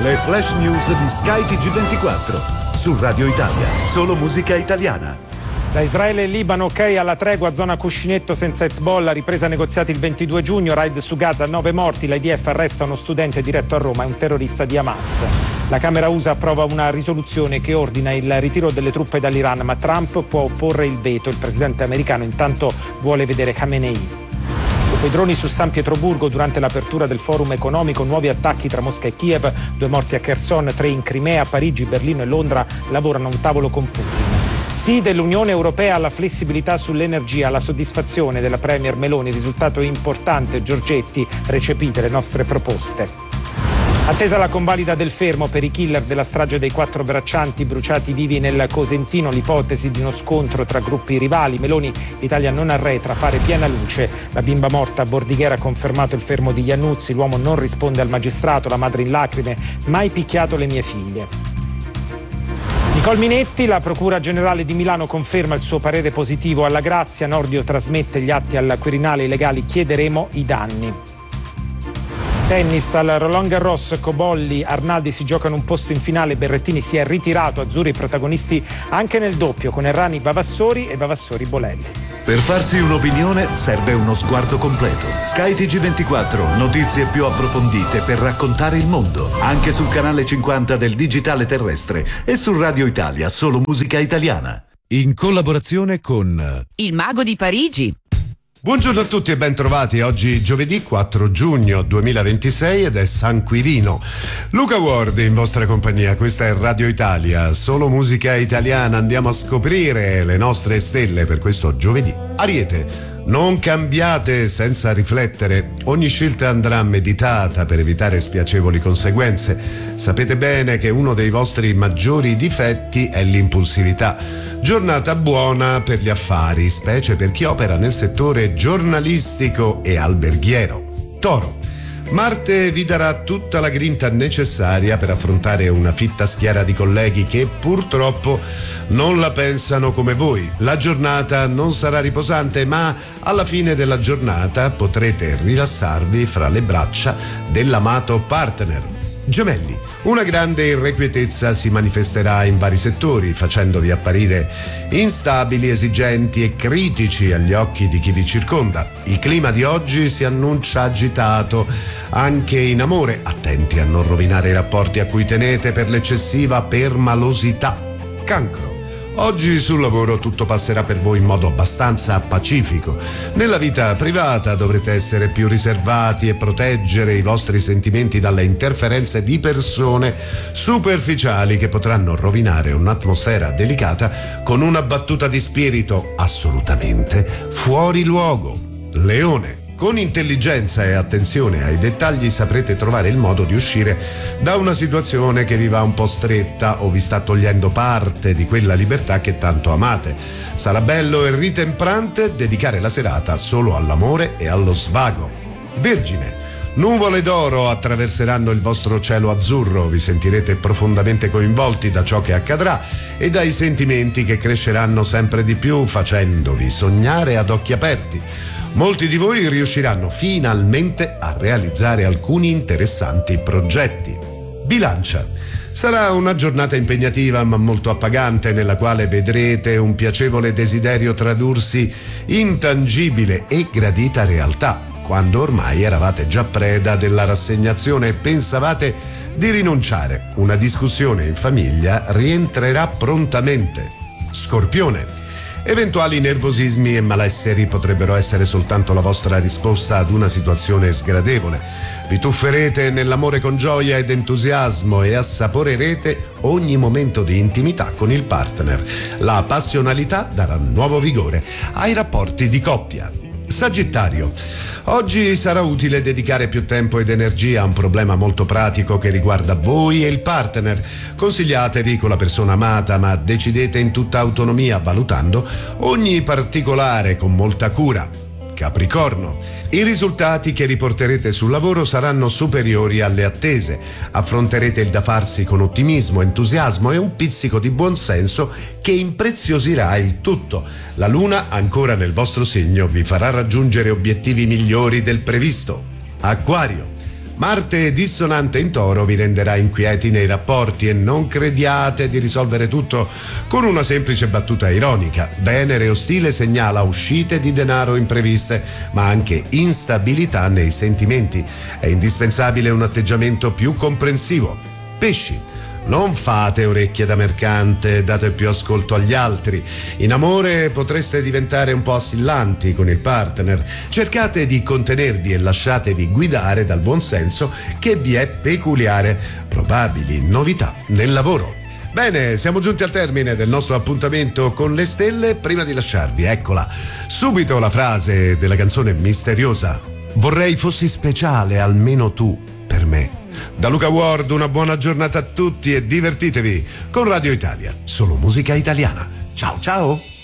Le flash news di Sky TG24 su Radio Italia, solo musica italiana. Da Israele e Libano, ok alla tregua, zona cuscinetto senza Hezbollah, ripresa negoziati il 22 giugno, raid su Gaza, 9 morti, l'IDF arresta uno studente diretto a Roma e un terrorista di Hamas. La Camera USA approva una risoluzione che ordina il ritiro delle truppe dall'Iran, ma Trump può opporre il veto, il presidente americano intanto vuole vedere Khamenei. Dopo i droni su San Pietroburgo durante l'apertura del forum economico, nuovi attacchi tra Mosca e Kiev, 2 morti a Kherson, 3 in Crimea, Parigi, Berlino e Londra lavorano a un tavolo con Putin. Sì dell'Unione Europea alla flessibilità sull'energia, alla soddisfazione della Premier Meloni, risultato importante. Giorgetti, recepite le nostre proposte. Attesa la convalida del fermo per i killer della strage dei 4 braccianti bruciati vivi nel Cosentino, l'ipotesi di uno scontro tra gruppi rivali. Meloni, l'Italia non arretra, fare piena luce. La bimba morta a Bordighera ha confermato il fermo di Iannuzzi, l'uomo non risponde al magistrato, la madre in lacrime, mai picchiato le mie figlie. Nicole Minetti, la Procura Generale di Milano conferma il suo parere positivo alla Grazia, Nordio trasmette gli atti al Quirinale, i legali chiederemo i danni. Tennis al Roland Garros, Cobolli, Arnaldi si giocano un posto in finale, Berrettini si è ritirato, azzurri protagonisti anche nel doppio con Errani Vavassori e Vavassori Bolelli. Per farsi un'opinione serve uno sguardo completo. Sky TG24, notizie più approfondite per raccontare il mondo, anche sul canale 50 del digitale terrestre e su Radio Italia, solo musica italiana. In collaborazione con Il Mago di Parigi. Buongiorno a tutti e ben trovati. Oggi giovedì 4 giugno 2026 ed è San Quirino. Luca Ward in vostra compagnia, questa è Radio Italia, solo musica italiana. Andiamo a scoprire le nostre stelle per questo giovedì. Ariete. Non cambiate senza riflettere, ogni scelta andrà meditata per evitare spiacevoli conseguenze. Sapete bene che uno dei vostri maggiori difetti è l'impulsività. Giornata buona per gli affari, specie per chi opera nel settore giornalistico e alberghiero. Toro. Marte vi darà tutta la grinta necessaria per affrontare una fitta schiera di colleghi che purtroppo non la pensano come voi. La giornata non sarà riposante, ma alla fine della giornata potrete rilassarvi fra le braccia dell'amato partner. Gemelli, una grande irrequietezza si manifesterà in vari settori, facendovi apparire instabili, esigenti e critici agli occhi di chi vi circonda. Il clima di oggi si annuncia agitato anche in amore, attenti a non rovinare i rapporti a cui tenete per l'eccessiva permalosità. Cancro. Oggi sul lavoro tutto passerà per voi in modo abbastanza pacifico. Nella vita privata dovrete essere più riservati e proteggere i vostri sentimenti dalle interferenze di persone superficiali che potranno rovinare un'atmosfera delicata con una battuta di spirito assolutamente fuori luogo. Leone. Con intelligenza e attenzione ai dettagli saprete trovare il modo di uscire da una situazione che vi va un po' stretta o vi sta togliendo parte di quella libertà che tanto amate. Sarà bello e ritemprante dedicare la serata solo all'amore e allo svago. Vergine. Nuvole d'oro attraverseranno il vostro cielo azzurro, vi sentirete profondamente coinvolti da ciò che accadrà e dai sentimenti che cresceranno sempre di più, facendovi sognare ad occhi aperti. Molti di voi riusciranno finalmente a realizzare alcuni interessanti progetti. Bilancia. Sarà una giornata impegnativa ma molto appagante, nella quale vedrete un piacevole desiderio tradursi in tangibile e gradita realtà, quando ormai eravate già preda della rassegnazione e pensavate di rinunciare. Una discussione in famiglia rientrerà prontamente. Scorpione. Eventuali nervosismi e malesseri potrebbero essere soltanto la vostra risposta ad una situazione sgradevole. Vi tufferete nell'amore con gioia ed entusiasmo e assaporerete ogni momento di intimità con il partner. La passionalità darà nuovo vigore ai rapporti di coppia. Sagittario. Oggi sarà utile dedicare più tempo ed energia a un problema molto pratico che riguarda voi e il partner. Consigliatevi con la persona amata, ma decidete in tutta autonomia, valutando ogni particolare con molta cura. Capricorno. I risultati che riporterete sul lavoro saranno superiori alle attese. Affronterete il da farsi con ottimismo, entusiasmo e un pizzico di buonsenso che impreziosirà il tutto. La luna, ancora nel vostro segno, vi farà raggiungere obiettivi migliori del previsto. Acquario. Marte dissonante in Toro vi renderà inquieti nei rapporti e non crediate di risolvere tutto con una semplice battuta ironica. Venere ostile segnala uscite di denaro impreviste, ma anche instabilità nei sentimenti. È indispensabile un atteggiamento più comprensivo. Pesci. Non fate orecchie da mercante, date più ascolto agli altri. In amore potreste diventare un po' assillanti con il partner. Cercate di contenervi e lasciatevi guidare dal buonsenso che vi è peculiare. Probabili novità nel lavoro. Bene, siamo giunti al termine del nostro appuntamento con le stelle. Prima di lasciarvi, eccola, subito la frase della canzone misteriosa. Vorrei fossi speciale, almeno tu, per me. Da Luca Ward una buona giornata a tutti e divertitevi con Radio Italia, solo musica italiana. Ciao ciao!